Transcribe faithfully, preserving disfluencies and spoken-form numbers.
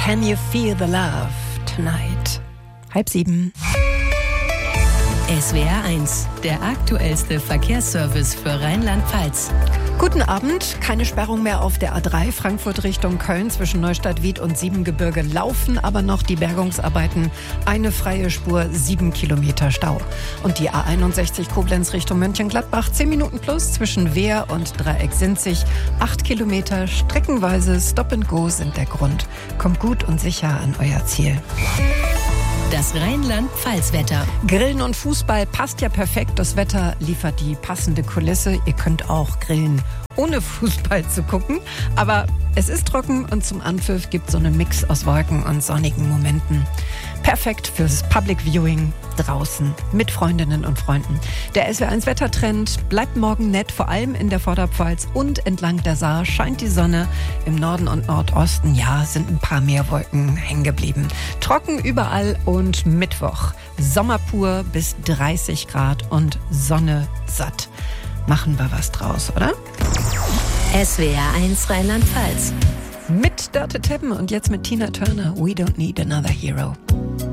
Can you feel the love tonight? Halb sieben. S W R eins, der aktuellste Verkehrsservice für Rheinland-Pfalz. Guten Abend. Keine Sperrung mehr auf der A drei Frankfurt Richtung Köln. Zwischen Neustadt-Wied und Siebengebirge laufen aber noch die Bergungsarbeiten. Eine freie Spur, sieben Kilometer Stau. Und die A einundsechzig Koblenz Richtung Mönchengladbach. Zehn Minuten plus zwischen Wehr und Dreieck-Sinzig. Acht Kilometer streckenweise Stop and Go sind der Grund. Kommt gut und sicher an euer Ziel. Das Rheinland-Pfalz-Wetter. Grillen und Fußball passt ja perfekt. Das Wetter liefert die passende Kulisse. Ihr könnt auch grillen, ohne Fußball zu gucken. Aber es ist trocken und zum Anpfiff gibt es so einen Mix aus Wolken und sonnigen Momenten. Perfekt fürs Public Viewing draußen mit Freundinnen und Freunden. Der S W R eins Wettertrend bleibt morgen nett, vor allem in der Vorderpfalz und entlang der Saar scheint die Sonne. Im Norden und Nordosten, ja, sind ein paar mehr Wolken hängen geblieben. Trocken überall und Mittwoch. Sommer pur bis dreißig Grad und Sonne satt. Machen wir was draus, oder? S W R eins Rheinland-Pfalz. Mit Dörte Teppen und jetzt mit Tina Turner. We don't need another hero.